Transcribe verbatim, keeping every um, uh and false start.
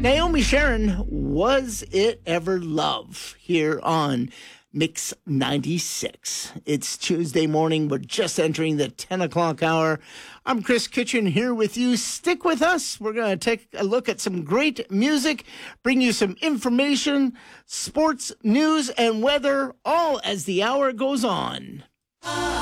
Naomi Sharon, Was It Ever Love? Here on Mix ninety-six. It's Tuesday morning. We're just entering the ten o'clock hour. I'm Chris Kitchen here with you. Stick with us. We're going to take a look at some great music, bring you some information, sports, news, and weather, all as the hour goes on.